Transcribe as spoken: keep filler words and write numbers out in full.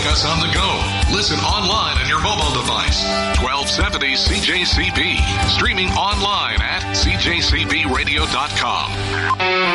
Take us on the go. Listen online on your mobile device. twelve seventy C J C B. Streaming online at C J C B radio dot com.